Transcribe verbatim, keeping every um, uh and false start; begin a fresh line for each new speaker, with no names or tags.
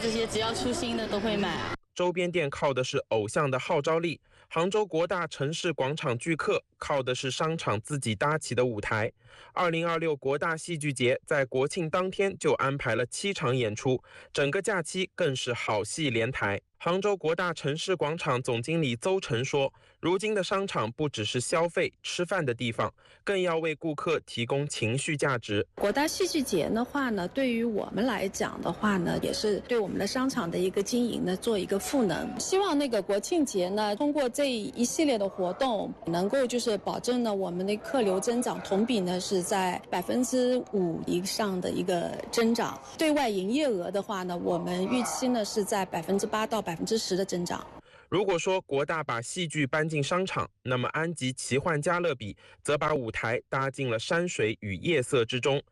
这些只要出新的都会买啊。
周边店靠的是偶像的号召力，杭州国大城市广场聚客靠的是商场自己搭起的舞台。二零二六国大戏剧节在国庆当天就安排了七场演出，整个假期更是好戏连台。杭州国大城市广场总经理邹晨说，如今的商场不只是消费吃饭的地方，更要为顾客提供情绪价值。
国大戏剧节的话呢，对于我们来讲的话呢，也是对我们的商场的一个经营呢做一个赋能。希望那个国庆节呢，通过这一系列的活动，能够就是保证呢我们的客流增长同比呢是在百分之五以上的一个增长。对外营业额的话呢，我们预期呢是在百分之八到百分之十的增长。
如果说国大把戏剧搬进商场，那么安吉奇幻嘉乐比则把舞台搭进了山水与夜色之中。